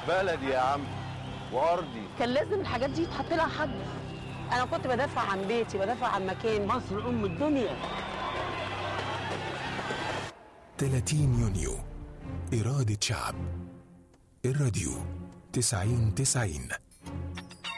بلدي يا عم وارضي. كان لازم الحاجات دي يتحط لها حد. انا كنت بدافع عن بيتي، بدافع عن مكان. مصر ام الدنيا. 30 يونيو إرادة شعب. الراديو 90-90.